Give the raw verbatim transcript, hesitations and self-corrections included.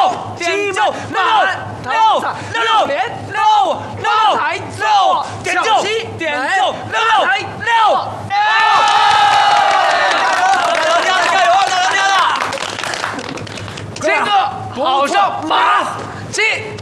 点九六六六六点六六台六点九点九六六台六。加油加油加油！这个好像马七。